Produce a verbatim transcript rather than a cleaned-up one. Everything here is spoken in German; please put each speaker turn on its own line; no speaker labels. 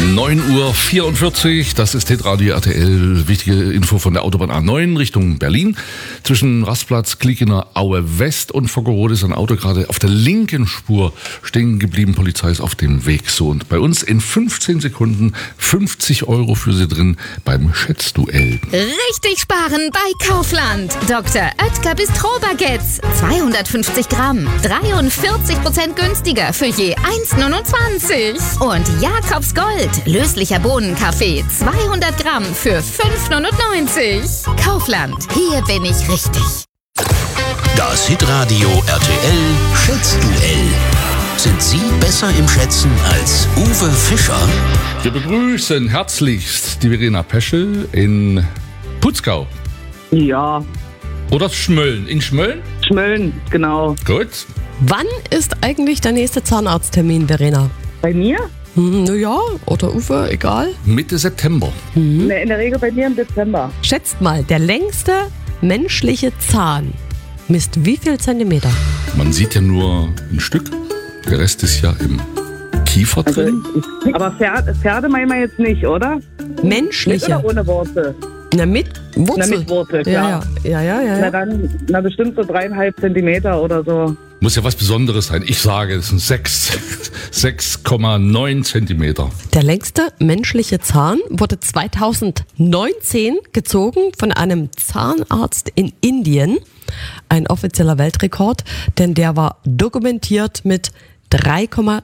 neun Uhr vierundvierzig, das ist Hitradio R T L. Wichtige Info von der Autobahn A neun Richtung Berlin. Zwischen Rastplatz Klickener Aue West und Vockerode ist ein Auto gerade auf der linken Spur stehen geblieben. Polizei ist auf dem Weg. So, und bei uns in fünfzehn Sekunden fünfzig Euro für Sie drin beim Schätzduell.
Richtig sparen bei Kaufland. Doktor Oetker Bistro-Baguettes. zweihundertfünfzig Gramm. dreiundvierzig Prozent günstiger für je eins Komma neunundzwanzig. Und Jakobs Gold. Löslicher Bohnenkaffee. zweihundert Gramm für fünf Komma neunundneunzig. Kaufland. Hier bin ich richtig.
Das Hitradio R T L Schätzduell. Sind Sie besser im Schätzen als Uwe Fischer?
Wir begrüßen herzlichst die Verena Peschel in Putzgau.
Ja,
Oder Schmölln. In Schmölln?
Schmölln, genau.
Gut.
Wann ist eigentlich der nächste Zahnarzttermin, Verena?
Bei mir?
Hm, naja, oder Uwe, egal.
Mitte September.
Ne, in der Regel bei mir im Dezember.
Schätzt mal, der längste menschliche Zahn misst wie viel Zentimeter?
Man sieht ja nur ein Stück. Der Rest ist ja im Kiefer
Also,
drin.
ich, aber Pferde, Pferde meinen wir jetzt nicht, oder? Mit
Menschlicher.
oder ohne Worte?
Na, mit Wurzel.
Na, mit Wurzel, klar.
Ja, ja, ja, ja.
Na
ja.
dann, na bestimmt so dreieinhalb Zentimeter oder so.
Muss ja was Besonderes sein. Ich sage, es sind sechs, sechs Komma neun Zentimeter.
Der längste menschliche Zahn wurde zweitausendneunzehn gezogen von einem Zahnarzt in Indien. Ein offizieller Weltrekord, denn der war dokumentiert mit drei Komma